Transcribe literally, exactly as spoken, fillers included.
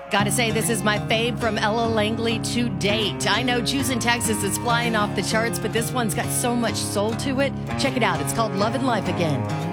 Gotta say, this is my fave from Ella Langley to date. I know Choosing Texas is flying off the charts, but this one's got so much soul to it. Check it out. It's called Love and Life Again.